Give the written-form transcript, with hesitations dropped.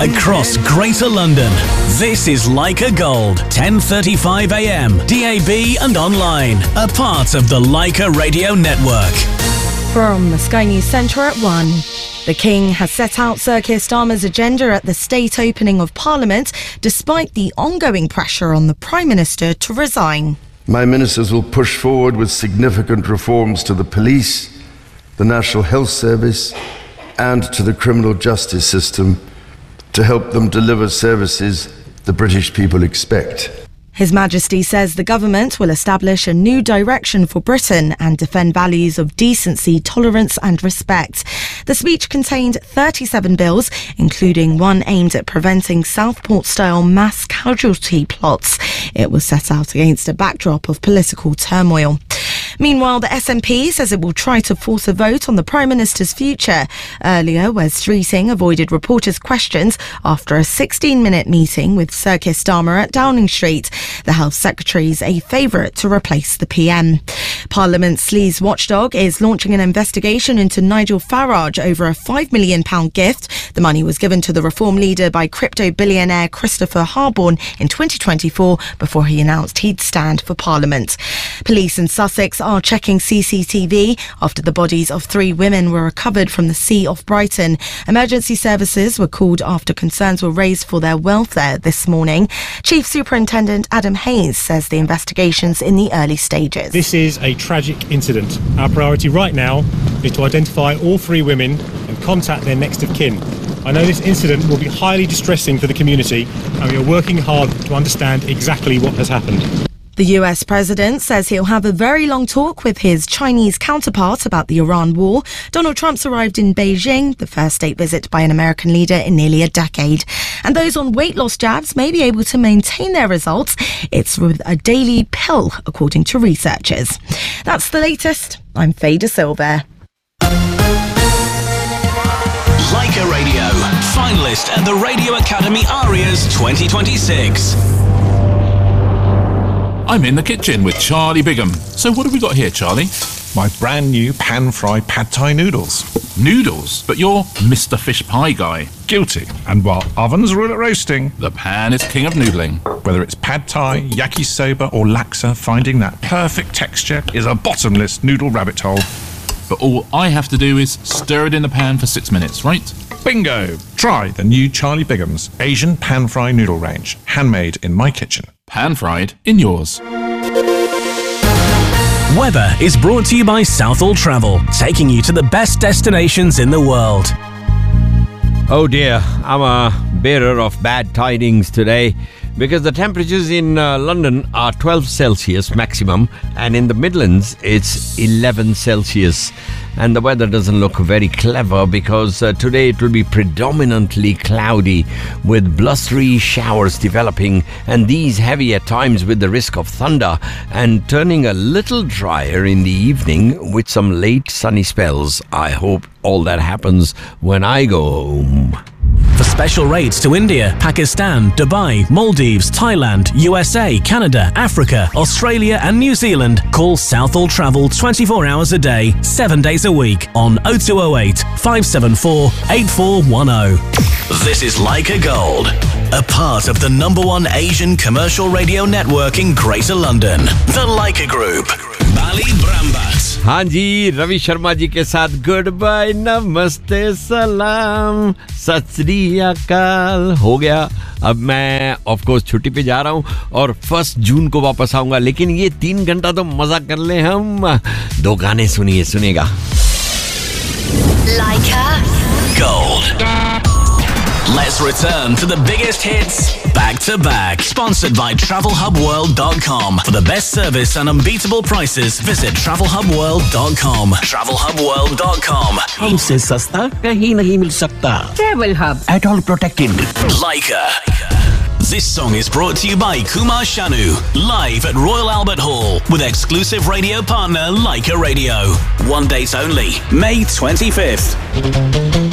across Greater London. This is Leica Gold, 10:35 a.m, DAB and online. A part of the Leica Radio Network. From the Sky News Centre at 1. The King has set out Sir Keir Starmer's agenda at the state opening of Parliament, despite the ongoing pressure on the Prime Minister to resign. My ministers will push forward with significant reforms to the police, the National Health Service, and to the criminal justice system to help them deliver services the British people expect. His Majesty says the government will establish a new direction for Britain and defend values of decency, tolerance and respect. The speech contained 37 bills, including one aimed at preventing Southport-style mass casualty plots. It was set out against a backdrop of political turmoil. Meanwhile, the SNP says it will try to force a vote on the Prime Minister's future. Earlier, Wes Streeting avoided reporters' questions after a 16-minute meeting with Sir Keir Starmer at Downing Street. The Health Secretary is a favourite to replace the PM. Parliament's sleaze watchdog is launching an investigation into Nigel Farage over a £5 million gift. The money was given to the Reform leader by crypto billionaire Christopher Harborne in 2024 before he announced he'd stand for Parliament. Police in Sussex are checking CCTV after the bodies of 3 women were recovered from the sea off Brighton. Emergency services were called after concerns were raised for their welfare this morning. Chief Superintendent Adam Hayes says the investigation's in the early stages. This is a tragic incident. Our priority right now is to identify all 3 women and contact their next of kin. I know this incident will be highly distressing for the community and we are working hard to understand exactly what has happened. The US president says he'll have a very long talk with his Chinese counterpart about the Iran war. Donald Trump's arrived in Beijing, the first state visit by an American leader in nearly a decade. And those on weight loss jabs may be able to maintain their results. It's with a daily pill, according to researchers. That's the latest. I'm Faye De Silva. Leica Radio, finalist at the Radio Academy Arias 2026. I'm in the kitchen with Charlie Bigham. So what have we got here, Charlie? My brand new pan-fried pad thai noodles. Noodles? But you're Mr. Fish Pie guy. Guilty. And while ovens rule at roasting, the pan is king of noodling. Whether it's pad thai, yakisoba or laksa, finding that perfect texture is a bottomless noodle rabbit hole. But all I have to do is stir it in the pan for 6 minutes, right? Bingo! Try the new Charlie Bigham's Asian pan-fry noodle range. Handmade in my kitchen. Pan-fried in yours. Weather is brought to you by Southall Travel, taking you to the best destinations in the world. Oh dear, I'm a bearer of bad tidings today because the temperatures in London are 12 Celsius maximum and in the Midlands it's 11 Celsius. And the weather doesn't look very clever because today it will be predominantly cloudy with blustery showers developing, and these heavy at times with the risk of thunder, and turning a little drier in the evening with some late sunny spells. I hope all that happens when I go home. For special rates to India, Pakistan, Dubai, Maldives, Thailand, USA, Canada, Africa, Australia and New Zealand, call Southall Travel 24 hours a day, 7 days a week on 0208 574 8410. This is Leica Gold, a part of the #1 Asian commercial radio network in Greater London, the Leica Group. Bali Brambat. हाँ जी, रवि शर्मा जी के साथ good bye, नमस्ते, सलाम, सत श्री अकाल हो गया. अब मैं ऑफ कोर्स छुट्टी पे जा रहा हूँ और 1 जून को वापस आऊंगा, लेकिन ये 3 घंटा तो मजा कर ले हम. 2 गाने सुनिएगा. Leica Gold. Let's return to the biggest hits back to back. Sponsored by TravelHubWorld.com. For the best service and unbeatable prices, visit TravelHubWorld.com. TravelHubWorld.com. हमसे सस्ता कहीं नहीं मिल सकता. Travel Hub. At all protected. Leica. This song is brought to you by Kumar Shanu, live at Royal Albert Hall, with exclusive radio partner Leica Radio. 1 date only, May 25th.